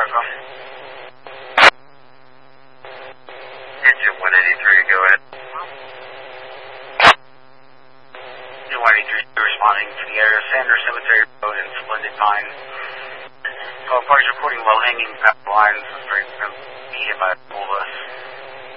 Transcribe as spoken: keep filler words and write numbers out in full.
Alpha. Engine one eighty-three, go ahead. Engine one eighty-three responding to the area of Sanders Cemetery Road in Splendid Pine. All parties reporting low-hanging power lines. Very be hit by a school bus.